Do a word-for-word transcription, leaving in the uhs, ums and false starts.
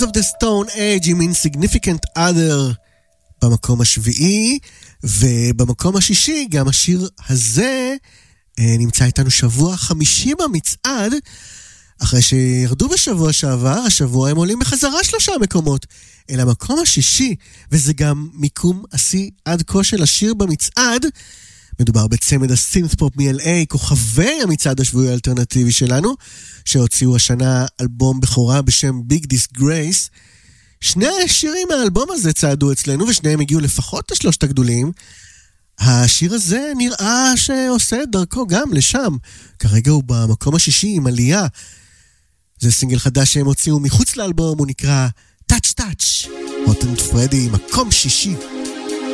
of the Stone Age עם Insignificant Other במקום השביעי, ובמקום השישי גם השיר הזה נמצא איתנו שבוע חמישי במצעד, אחרי שירדו בשבוע שעבר, השבוע הם עולים בחזרה שלושה מקומות אל המקום השישי, וזה גם מיקום השיא עד כה של השיר במצעד. מדובר בצמד הסינת'פופ מ-אל איי, כוכבי המצעד השבועי האלטרנטיבי שלנו, שהוציאו השנה אלבום בכורה בשם Big Disgrace. שני השירים מהאלבום הזה צעדו אצלנו, ושניהם הגיעו לפחות לשלושת הגדולים. השיר הזה נראה שעושה את דרכו גם לשם. כרגע הוא במקום השישי עם עלייה. זה סינגל חדש שהם הוציאו מחוץ לאלבום, הוא נקרא Touch Touch. רוטן פרדי, מקום שישי.